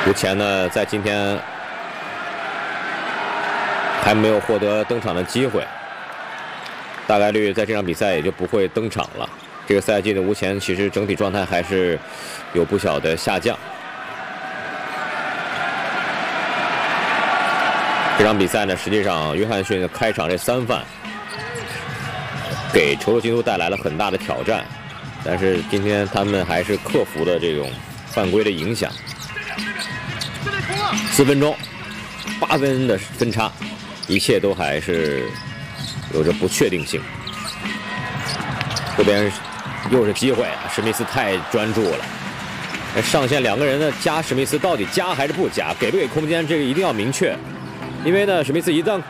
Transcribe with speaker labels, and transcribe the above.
Speaker 1: 吴前呢，在今天还没有获得登场的机会，大概率在这场比赛也就不会登场了。这个赛季的吴前其实整体状态还是有不小的下降。这场比赛呢，实际上约翰逊的开场这3犯给稠州基督带来了很大的挑战，但是今天他们还是克服了这种犯规的影响。4分钟，8分的分差，一切都还是有着不确定性。这边又是机会啊！史密斯太专注了，上线2个人呢，加史密斯到底加还是不加？给不给空间？这个一定要明确，因为呢，史密斯一旦